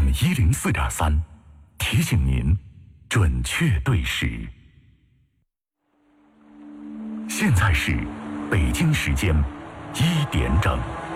FM 104.3，提醒您准确对时。现在是北京时间1点整。